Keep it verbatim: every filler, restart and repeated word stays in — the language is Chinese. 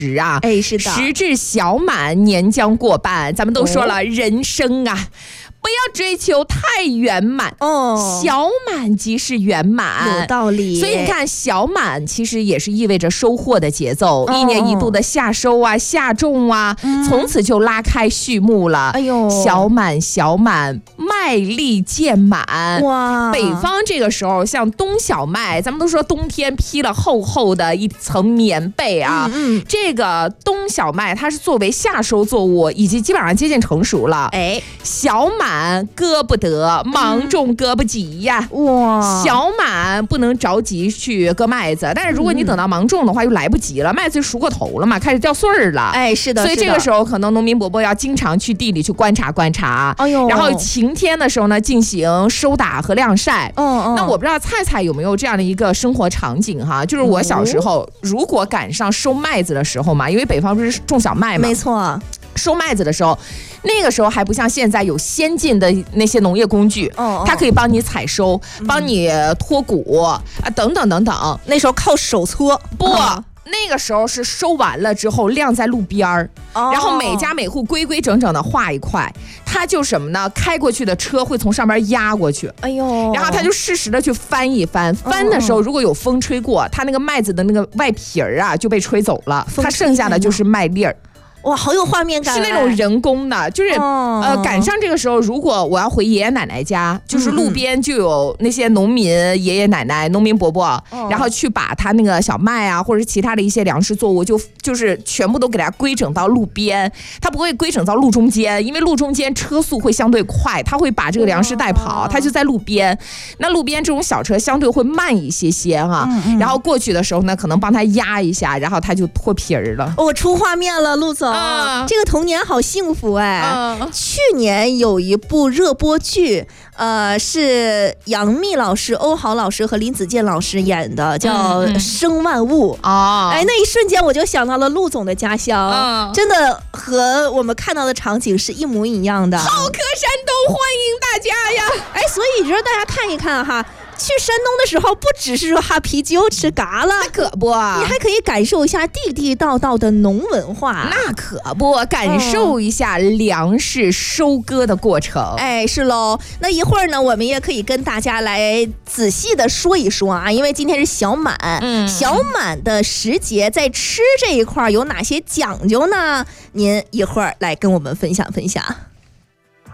时啊， 哎，是的， 时至小满，年将过半，咱们都说了，哦、人生啊。不要追求太圆满哦，小满即是圆满， 有道理。 所以你看，小满其实也是意味着收获的节奏，哦、一年一度的夏收啊、夏种啊，嗯、从此就拉开序幕了。哎呦，小满小满，麦粒渐满。哇，北方这个时候像冬小麦，咱们都说冬天披了厚厚的一层棉被啊。嗯嗯，这个冬小麦它是作为夏收作物，已经基本上接近成熟了。哎，小满。割不得，芒种割不及呀！哇，小满不能着急去割麦子，但是如果你等到芒种的话，又来不及了，麦子就熟过头了嘛，开始掉穗儿了。 哎，是的， 所以这个时候可能农民伯伯要经常去地里去观察观察。哎呦，然后晴天的时候呢，进行收打和晾晒。嗯嗯。那我不知道菜菜有没有这样的一个生活场景哈？就是我小时候，如果赶上收麦子的时候嘛，因为北方不是种小麦嘛， 没错。 收麦子的时候，那个时候还不像现在有先进的那些农业工具，哦哦它可以帮你采收，嗯、帮你脱谷啊，等等等等。 那时候靠手搓， 不，嗯、那个时候是收完了之后晾在路边儿，哦、然后每家每户规规整整的画一块，它就什么呢？开过去的车会从上面压过去，哎呦，然后它就适时的去翻一翻，翻的时候如果有风吹过，它那个麦子的那个外皮儿啊就被吹走了，它剩下的就是麦粒儿。 哇，好有画面感！ 是那种人工的，就是、哦、呃，赶上这个时候，如果我要回爷爷奶奶家，就是路边就有那些农民爷爷奶奶、农民伯伯，哦、然后去把他那个小麦啊，或者其他的一些粮食作物，就就是全部都给它规整到路边，它不会规整到路中间，因为路中间车速会相对快，它会把这个粮食带跑，它就在路边。那路边这种小车相对会慢一些些哈、嗯嗯，然后过去的时候呢，可能帮他压一下，然后他就脱皮儿了。 我出画面了，陆总。啊、这个童年好幸福哎！啊、去年有一部热播剧，呃，是杨幂老师、欧豪老师和林子健老师演的，叫《生万物》啊、嗯！哎，那一瞬间我就想到了陆总的家乡，啊、真的和我们看到的场景是一模一样的。 好客山东，欢迎大家呀！ 哎，所以就是大家看一看哈。去山东的时候，不只是说哈啤酒吃嘎了， 那可不， 你还可以感受一下地地道道的农文化， 那可不，感受一下粮食收割的过程。 嗯、哎，是喽。那一会儿呢，我们也可以跟大家来仔细的说一说啊，因为今天是小满，嗯，小满的时节，在吃这一块有哪些讲究呢？您一会儿来跟我们分享分享。